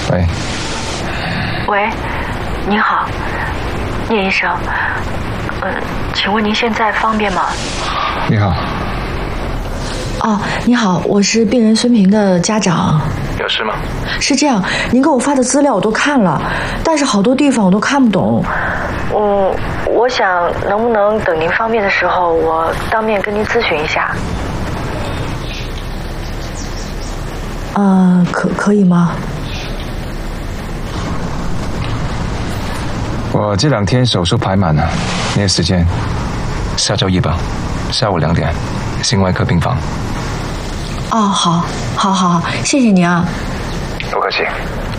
喂。 喂，您好，聂医生。请问您现在方便吗？ 你好。 哦，你好，我是病人孙平的家长。 有事吗？ 是这样，您给我发的资料我都看了，但是好多地方我都看不懂。我想能不能等您方便的时候，我当面跟您咨询一下。可以吗？ 我这2天手术排满了，没有时间。下周1吧，下午2点，心外科病房。 哦，好，谢谢您啊。 不客气。